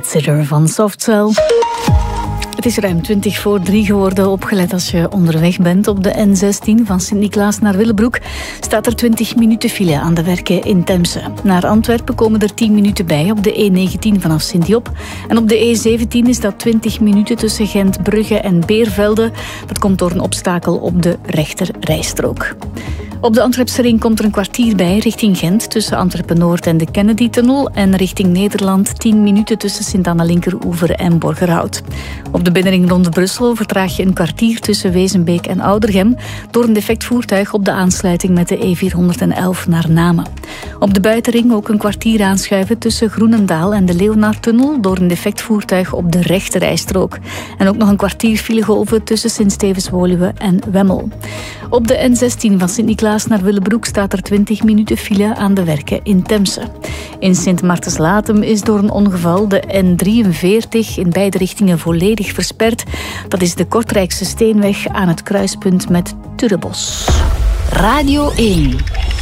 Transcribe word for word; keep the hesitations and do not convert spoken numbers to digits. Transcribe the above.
Bedsitter van Softcell. Het is ruim twintig voor drie geworden. Opgelet als je onderweg bent op de N zestien van Sint-Niklaas naar Willebroek. Staat er twintig minuten file aan de werken in Temse. Naar Antwerpen komen er tien minuten bij op de E negentien vanaf Sint-Job. En op de E zeventien is dat twintig minuten tussen Gent, Brugge en Beervelde. Dat komt door een obstakel op de rechter rijstrook. Op de Antwerpse ring komt er een kwartier bij richting Gent tussen Antwerpen-Noord en de Kennedy-tunnel en richting Nederland tien minuten tussen Sint-Anna-Linkeroever en Borgerhout. Op de binnenring rond Brussel vertraag je een kwartier tussen Wezenbeek en Oudergem door een defect voertuig op de aansluiting met de E vierhonderdelf naar Namen. Op de buitenring ook een kwartier aanschuiven tussen Groenendaal en de Leonardtunnel door een defect voertuig op de rechte rijstrook. En ook nog een kwartier filegolven tussen Sint-Stevens-Woluwe en Wemmel. Op de N zestien van Sint-Niklaas naar Willebroek staat er twintig minuten file aan de werken in Temse. In Sint-Martens-Latem is door een ongeval de N drieënveertig in beide richtingen volledig versperd. Dat is de Kortrijkse Steenweg aan het kruispunt met Turrebos. Radio één.